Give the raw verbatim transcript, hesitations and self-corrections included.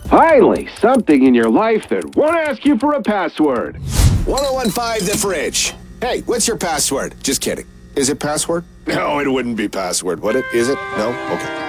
Finally, something in your life that won't ask you for a password. one oh one five The Fridge. Hey, what's your password? Just kidding. Is it password? No, it wouldn't be password, would it? Is it? No? Okay.